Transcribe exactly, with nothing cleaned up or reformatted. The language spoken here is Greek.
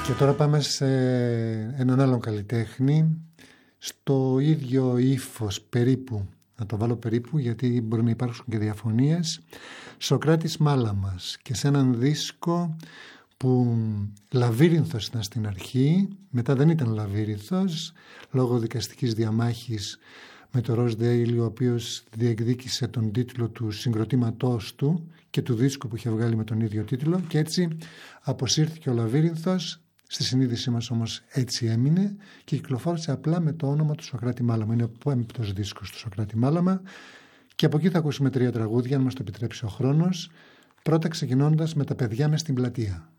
Και τώρα πάμε σε έναν άλλον καλλιτέχνη, στο ίδιο ύφος περίπου, να το βάλω περίπου γιατί μπορεί να υπάρξουν και διαφωνίες, Σωκράτης Μάλαμας, και σε έναν δίσκο που Λαβύρινθος ήταν στην αρχή, μετά δεν ήταν Λαβύρινθος λόγω δικαστικής διαμάχης με το Ροζ Ντέιλι, ο οποίος διεκδίκησε τον τίτλο του συγκροτήματός του και του δίσκου που είχε βγάλει με τον ίδιο τίτλο, και έτσι αποσύρθηκε ο Λαβύρινθος. Στη συνείδησή μας όμως έτσι έμεινε και κυκλοφόρησε απλά με το όνομα του Σωκράτη Μάλαμα. Είναι ο πέμπτος δίσκος του Σωκράτη Μάλαμα και από εκεί θα ακούσουμε τρία τραγούδια, αν μας το επιτρέψει ο χρόνος. Πρώτα ξεκινώντας με τα παιδιά μες στην πλατεία.